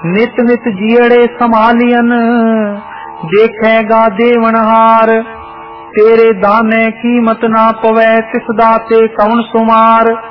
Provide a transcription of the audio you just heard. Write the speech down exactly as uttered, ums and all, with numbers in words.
नित नित जियड़े संभालियन, देखेगा देवनहार। तेरे दाने कीमत ना पवै, तिस दाते कौन सुमार।